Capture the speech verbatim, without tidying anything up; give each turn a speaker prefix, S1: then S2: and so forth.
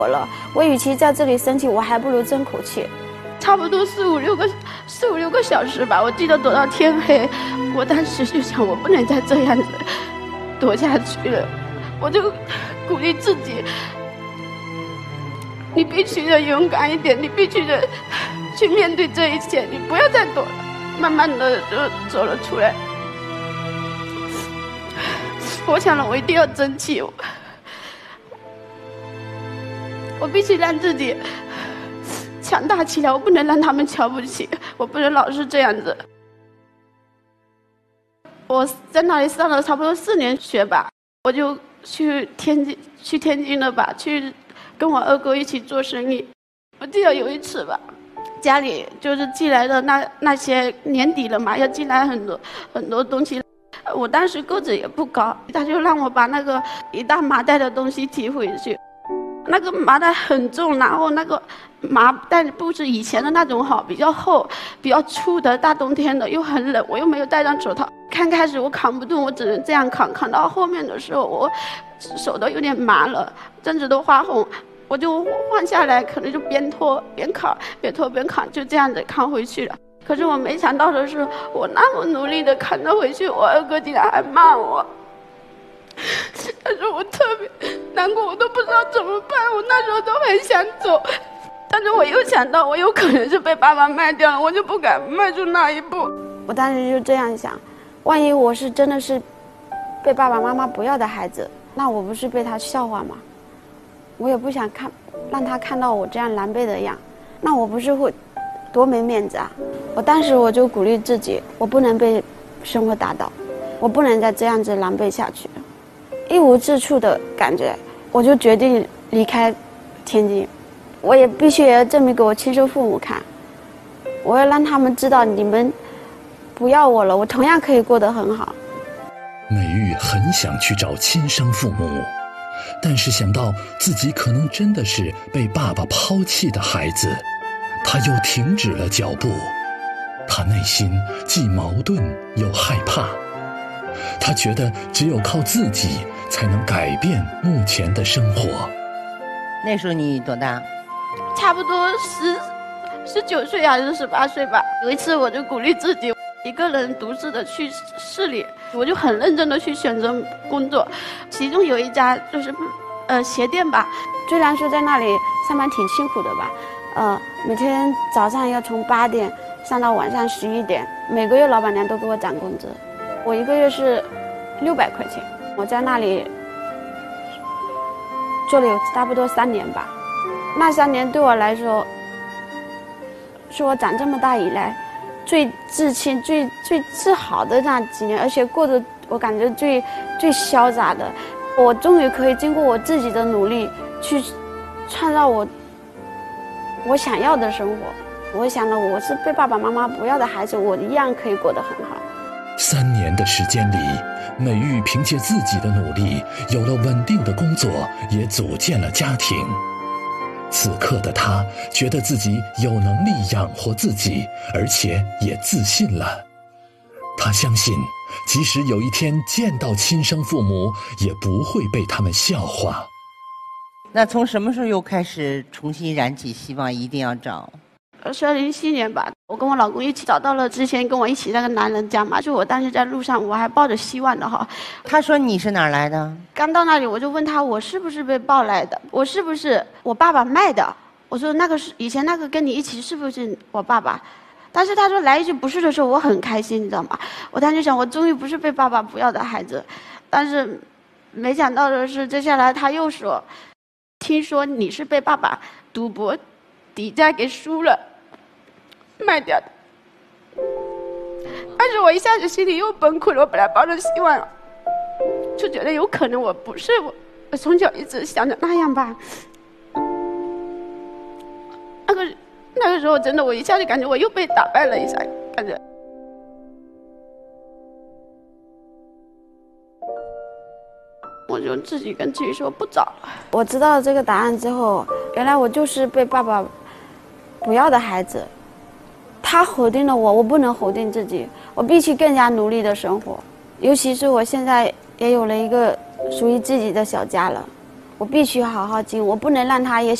S1: 我了，我与其在这里生气，我还不如争口气。
S2: 差不多四五六个四五六个小时吧，我记得躲到天黑。我当时就想，我不能再这样子躲下去了，我就鼓励自己，你必须得勇敢一点，你必须得去面对这一切，你不要再躲了。慢慢的就走了出来。我想了，我一定要争气，我我必须让自己强大起来，我不能让他们瞧不起，我不能老是这样子。我在那里上了差不多四年学吧，我就去天津，去天津了吧，去跟我二哥一起做生意。我记得有一次吧，家里就是寄来的那那些年底了嘛，要寄来很多很多东西。我当时个子也不高，他就让我把那个一大麻袋的东西提回去。那个麻袋很重，然后那个麻袋不是以前的那种好，比较厚、比较粗的，大冬天的又很冷，我又没有戴上手套。刚开始我扛不动，我只能这样扛，扛到后面的时候，我手都有点麻了，甚至都发红，我就换下来，可能就边拖边扛，边拖边扛，就这样子扛回去了。可是我没想到的是，我那么努力的扛着回去，我二哥竟然还骂我。但是我特别难过，我都不知道怎么办，我那时候都很想走，但是我又想到我有可能是被爸爸卖掉了，我就不敢迈出那一步。
S1: 我当时就这样想，万一我是真的是被爸爸妈妈不要的孩子，那我不是被他笑话吗？我也不想看让他看到我这样狼狈的样，那我不是会多没面子啊！我当时我就鼓励自己，我不能被生活打倒，我不能再这样子狼狈下去了。一无是处的感觉，我就决定离开天津。我也必须要证明给我亲生父母看，我要让他们知道，你们不要我了，我同样可以过得很好。
S3: 美玉很想去找亲生父母，但是想到自己可能真的是被爸爸抛弃的孩子，她又停止了脚步。她内心既矛盾又害怕，她觉得只有靠自己才能改变目前的生活。
S4: 那时候你多大？
S2: 差不多十十九岁还是十八岁吧。有一次我就鼓励自己一个人独自的去市里，我就很认真的去选择工作，其中有一家就是呃鞋店吧。
S1: 虽然说在那里上班挺辛苦的吧，呃每天早上要从八点上到晚上十一点，每个月老板娘都给我涨工资，我一个月是六百块钱。我在那里做了有差不多三年吧，那三年对我来说是我长这么大以来最自信、最最自豪的那几年，而且过得我感觉最最潇洒的。我终于可以经过我自己的努力去创造我我想要的生活。我想了，我是被爸爸妈妈不要的孩子，我一样可以过得很好。
S3: 三年的时间里，美玉凭借自己的努力，有了稳定的工作，也组建了家庭。此刻的她觉得自己有能力养活自己，而且也自信了。她相信，即使有一天见到亲生父母，也不会被他们笑话。
S4: 那从什么时候又开始重新燃起希望，一定要找？
S2: 是二零一七年吧，我跟我老公一起找到了之前跟我一起那个男人家嘛，就我当时在路上，我还抱着希望的哈。
S4: 他说你是哪儿来的？
S2: 刚到那里我就问他，我是不是被抱来的？我是不是我爸爸卖的？我说那个是以前那个跟你一起是不是我爸爸？但是他说来一句不是的时候，我很开心，你知道吗？我当时想，我终于不是被爸爸不要的孩子。但是没想到的是，接下来他又说，听说你是被爸爸赌博抵债给输了卖掉的。但是我一下子心里又崩溃了，我本来抱着希望，就觉得有可能我不是我，我从小一直想着那样吧。那个那个时候真的，我一下就感觉我又被打败了一下，感觉。我就自己跟自己说不找了。
S1: 我知道这个答案之后，原来我就是被爸爸不要的孩子。他否定了我，我不能否定自己，我必须更加努力的生活。尤其是我现在也有了一个属于自己的小家了， 我必须好好经营，我不能让他也